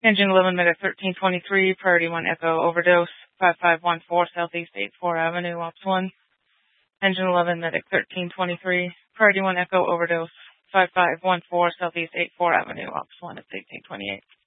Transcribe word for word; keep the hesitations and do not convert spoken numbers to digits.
Engine eleven Medic thirteen twenty-three, Priority one Echo Overdose, five five one four Southeast eighty-four Avenue, Ops one. Engine eleven Medic thirteen twenty-three, Priority one Echo Overdose, five five one four Southeast eighty-four Avenue, Ops one, it's eighteen twenty-eight.